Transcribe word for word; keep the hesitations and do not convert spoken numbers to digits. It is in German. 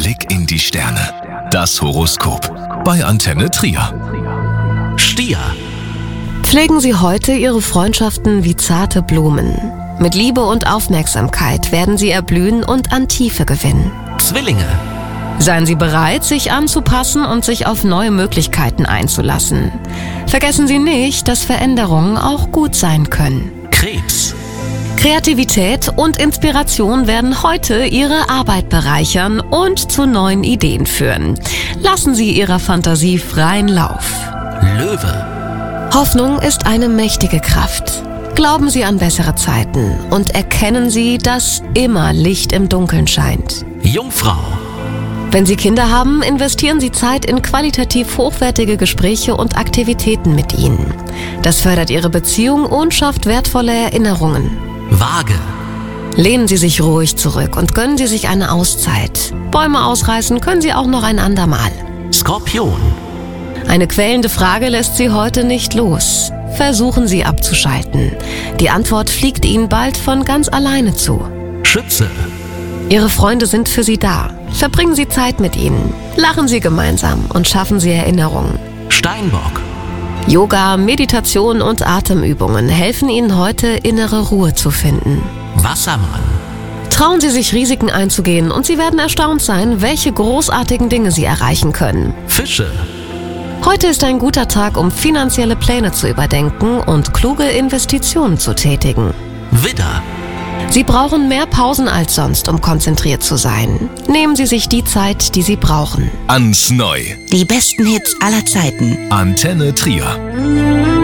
Blick in die Sterne. Das Horoskop bei Antenne Trier. Stier. Pflegen Sie heute Ihre Freundschaften wie zarte Blumen. Mit Liebe und Aufmerksamkeit werden Sie erblühen und an Tiefe gewinnen. Zwillinge. Seien Sie bereit, sich anzupassen und sich auf neue Möglichkeiten einzulassen. Vergessen Sie nicht, dass Veränderungen auch gut sein können. Krebs. Kreativität und Inspiration werden heute Ihre Arbeit bereichern und zu neuen Ideen führen. Lassen Sie Ihrer Fantasie freien Lauf. Löwe. Hoffnung ist eine mächtige Kraft. Glauben Sie an bessere Zeiten und erkennen Sie, dass immer Licht im Dunkeln scheint. Jungfrau. Wenn Sie Kinder haben, investieren Sie Zeit in qualitativ hochwertige Gespräche und Aktivitäten mit ihnen. Das fördert Ihre Beziehung und schafft wertvolle Erinnerungen. Waage. Lehnen Sie sich ruhig zurück und gönnen Sie sich eine Auszeit. Bäume ausreißen können Sie auch noch ein andermal. Skorpion. Eine quälende Frage lässt Sie heute nicht los. Versuchen Sie abzuschalten. Die Antwort fliegt Ihnen bald von ganz alleine zu. Schütze. Ihre Freunde sind für Sie da. Verbringen Sie Zeit mit ihnen. Lachen Sie gemeinsam und schaffen Sie Erinnerungen. Steinbock. Yoga, Meditation und Atemübungen helfen Ihnen heute, innere Ruhe zu finden. Wassermann. Trauen Sie sich, Risiken einzugehen und Sie werden erstaunt sein, welche großartigen Dinge Sie erreichen können. Fische. Heute ist ein guter Tag, um finanzielle Pläne zu überdenken und kluge Investitionen zu tätigen. Widder. Sie brauchen mehr Pausen als sonst, um konzentriert zu sein. Nehmen Sie sich die Zeit, die Sie brauchen. Ans Neu. Die besten Hits aller Zeiten. Antenne Trier.